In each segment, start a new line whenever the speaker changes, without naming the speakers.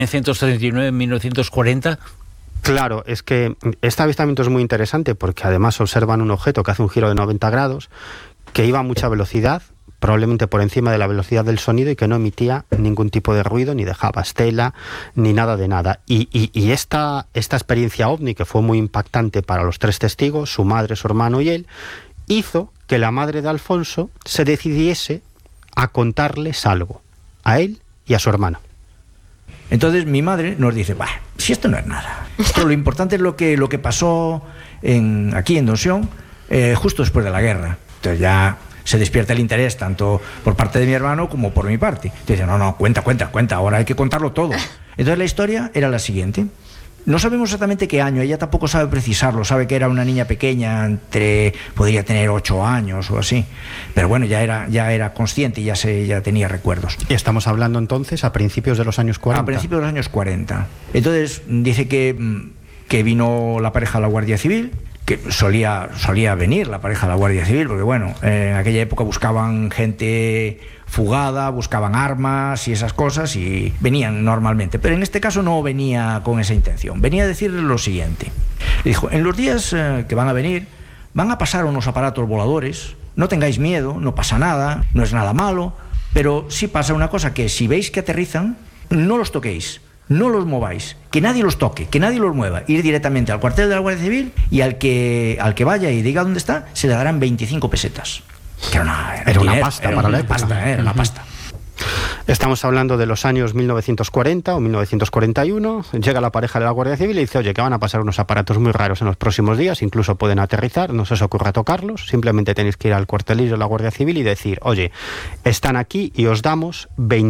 1939, 1940.
Claro, es que este avistamiento es muy interesante porque además observan un objeto que hace un giro de 90 grados, que iba a mucha velocidad, probablemente por encima de la velocidad del sonido, y que no emitía ningún tipo de ruido, ni dejaba estela, ni nada de nada. Y esta experiencia ovni, que fue muy impactante para los tres testigos, su madre, su hermano y él, hizo que la madre de Alfonso se decidiese a contarles algo, a él y a su hermano.
Entonces mi madre nos dice, bah, si esto no es nada. Esto, lo importante es lo que pasó aquí en Donsión justo después de la guerra. Entonces ya se despierta el interés tanto por parte de mi hermano como por mi parte. Entonces dice, no, cuenta, ahora hay que contarlo todo. Entonces la historia era la siguiente. No sabemos exactamente qué año, ella tampoco sabe precisarlo, sabe que era una niña pequeña, podría tener 8 años o así, pero bueno, ya era consciente y ya tenía recuerdos.
Y estamos hablando entonces a principios de los años 40.
A principios de los años 40. Entonces dice que vino la pareja de la Guardia Civil, que solía venir la pareja de la Guardia Civil, porque bueno, en aquella época buscaban gente fugada, buscaban armas y esas cosas, y venían normalmente, pero en este caso no venía con esa intención, venía a decirle lo siguiente. Le dijo, en los días que van a venir, van a pasar unos aparatos voladores, no tengáis miedo, no pasa nada, no es nada malo, pero sí pasa una cosa, que si veis que aterrizan, no los toquéis, no los mováis, que nadie los toque, que nadie los mueva, ir directamente al cuartel de la Guardia Civil, y al que vaya y diga dónde está, se le darán 25 pesetas. Que era una pasta para la época. Era una pasta.
Estamos hablando de los años 1940 o 1941. Llega la pareja de la Guardia Civil y dice, oye, que van a pasar unos aparatos muy raros en los próximos días, incluso pueden aterrizar, no se os ocurra tocarlos, simplemente tenéis que ir al cuartelillo de la Guardia Civil y decir, oye, están aquí y os damos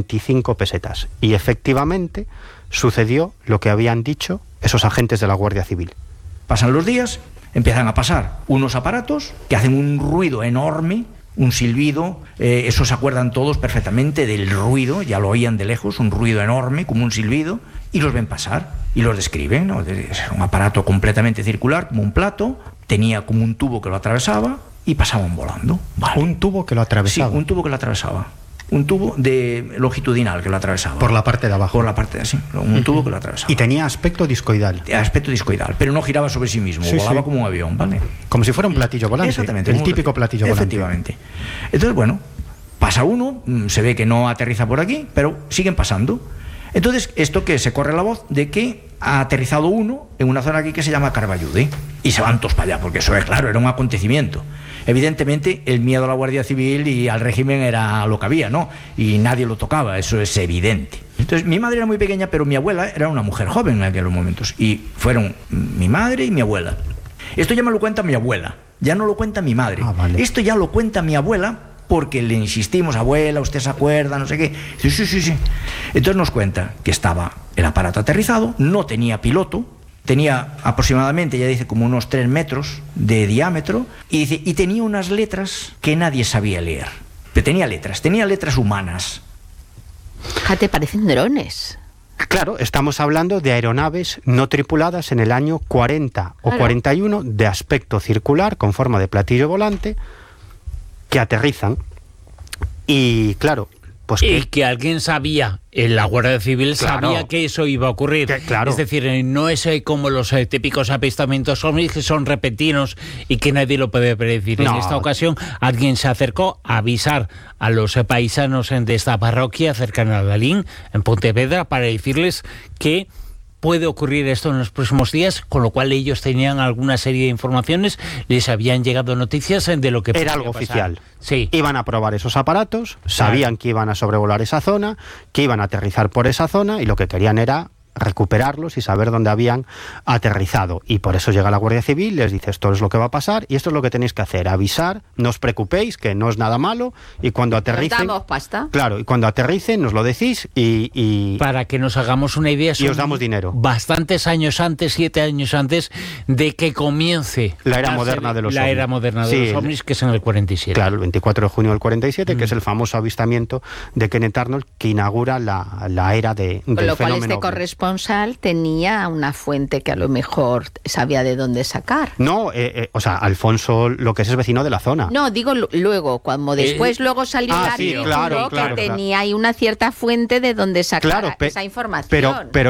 25 pesetas. Y efectivamente sucedió lo que habían dicho esos agentes de la Guardia Civil.
Pasan los días, empiezan a pasar unos aparatos que hacen un ruido enorme, un silbido, eso se acuerdan todos perfectamente del ruido, ya lo oían de lejos, un ruido enorme, como un silbido, y los ven pasar, y los describen, ¿no? Es un aparato completamente circular, como un plato, tenía como un tubo que lo atravesaba, y pasaban volando. Vale.
¿Un tubo que lo atravesaba?
Sí, un tubo que lo atravesaba. Un tubo longitudinal que lo atravesaba.
Por la parte de abajo.
Por la parte de así, un tubo que lo atravesaba.
Y tenía aspecto discoidal.
Aspecto discoidal, pero no giraba sobre sí mismo, volaba como un avión, ¿vale?
Como si fuera un platillo volante.
Exactamente.
El típico platillo volante.
Efectivamente. Entonces, bueno, pasa uno, se ve que no aterriza por aquí, pero siguen pasando. Entonces, esto que se corre la voz de que ha aterrizado uno en una zona aquí que se llama Carballude, y se van todos para allá, porque eso es claro, era un acontecimiento. Evidentemente el miedo a la Guardia Civil y al régimen era lo que había, ¿no? Y nadie lo tocaba, eso es evidente. Entonces mi madre era muy pequeña, pero mi abuela era una mujer joven en aquellos momentos, y fueron mi madre y mi abuela. Esto ya me lo cuenta mi abuela, ya no lo cuenta mi madre.
Vale.
Esto ya lo cuenta mi abuela, porque le insistimos, abuela, ¿usted se acuerda? No sé qué. Sí. Entonces nos cuenta que estaba el aparato aterrizado, no tenía piloto, tenía aproximadamente, ya dice, como unos 3 metros de diámetro, y dice, y tenía unas letras que nadie sabía leer. Pero tenía letras humanas.
Fíjate, parecen drones.
Claro, estamos hablando de aeronaves no tripuladas en el año 40 o 41, de aspecto circular, con forma de platillo volante, que aterrizan. Y claro, pues
y que alguien sabía, la Guardia Civil
Claro.
sabía que eso iba a ocurrir.
Claro.
Es decir, no es como los típicos avistamientos ovnis que son repentinos y que nadie lo puede predecir.
No.
En esta ocasión, alguien se acercó a avisar a los paisanos de esta parroquia cercana a Lalín, en Pontevedra, para decirles que puede ocurrir esto en los próximos días, con lo cual ellos tenían alguna serie de informaciones, les habían llegado noticias de lo que
era algo
pasar.
oficial.
Sí.
Iban a probar esos aparatos, sabían que iban a sobrevolar esa zona, que iban a aterrizar por esa zona, y lo que querían era recuperarlos y saber dónde habían aterrizado. Y por eso llega la Guardia Civil, les dice, esto es lo que va a pasar y esto es lo que tenéis que hacer, avisar, no os preocupéis, que no es nada malo, y cuando aterricen,
damos pasta.
claro, y cuando aterricen nos lo decís y
para que nos hagamos una idea,
os damos dinero.
Bastantes años antes, 7 años antes de que comience
la era moderna de los ovnis.
La era moderna de los ovnis, que es en el 47.
Claro, el 24 de junio del 47, que es el famoso avistamiento de Kenneth Arnold, que inaugura la era del
Con lo cual
fenómeno ovni.
corresponde corresponsal tenía una fuente que a lo mejor sabía de dónde sacar.
No, o sea, Alfonso lo que es vecino de la zona.
No, digo luego, cuando después luego salió el
sí,
artículo
claro,
que tenía ahí una cierta fuente de donde sacar esa información.
Pero